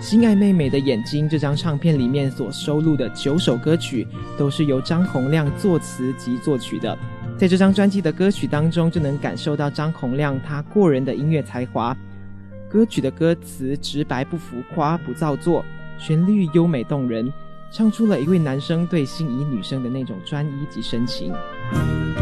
心爱妹妹的眼睛这张唱片里面所收录的9首歌曲都是由张洪量作词及作曲的。在这张专辑的歌曲当中，就能感受到张洪量他过人的音乐才华。歌曲的歌词直白不浮夸不造作，旋律优美动人，唱出了一位男生对心仪女生的那种专一及深情。